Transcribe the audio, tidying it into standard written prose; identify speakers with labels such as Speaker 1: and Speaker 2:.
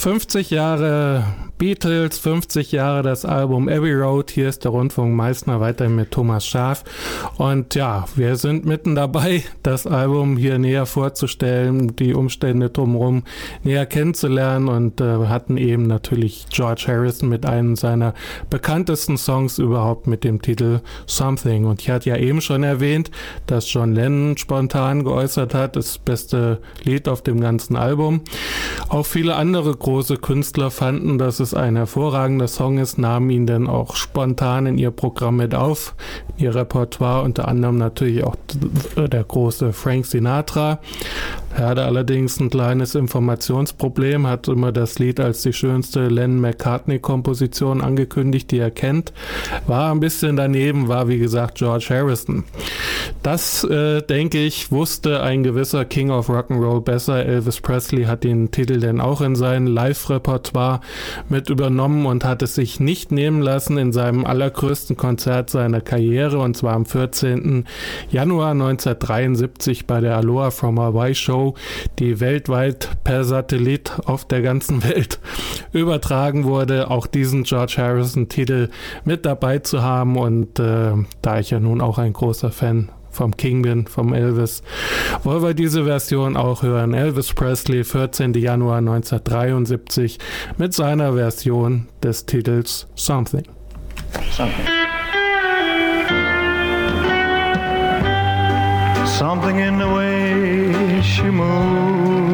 Speaker 1: 50 Jahre Beatles, 50 Jahre das Album Abbey Road. Hier ist der Rundfunk Meißner weiterhin mit Thomas Schaaf. Und ja, wir sind mitten dabei, das Album hier näher vorzustellen, die Umstände drumherum näher kennenzulernen und hatten eben natürlich George Harrison mit einem seiner bekanntesten Songs überhaupt mit dem Titel Something. Und ich hatte ja eben schon erwähnt, dass John Lennon spontan geäußert hat, das beste Lied auf dem ganzen Album. Auch viele andere große Künstler fanden, dass es ein hervorragender Song ist, nahmen ihn dann auch spontan in ihr Programm mit auf, in ihr Repertoire, unter anderem natürlich auch der große Frank Sinatra. Er hatte allerdings ein kleines Informationsproblem, hat immer das Lied als die schönste Lennon-McCartney-Komposition angekündigt, die er kennt. War ein bisschen daneben, war wie gesagt George Harrison. Das, denke ich, wusste ein gewisser King of Rock'n'Roll besser. Elvis Presley hat den Titel dann auch in sein Live-Repertoire mit übernommen und hat es sich nicht nehmen lassen, in seinem allergrößten Konzert seiner Karriere, und zwar am 14. Januar 1973 bei der Aloha from Hawaii Show, die weltweit per Satellit auf der ganzen Welt übertragen wurde, auch diesen George Harrison-Titel mit dabei zu haben. Und da ich ja nun auch ein großer Fan vom King bin, vom Elvis, wollen wir diese Version auch hören. Elvis Presley, 14. Januar 1973 mit seiner Version des Titels Something.
Speaker 2: Something in the way she moves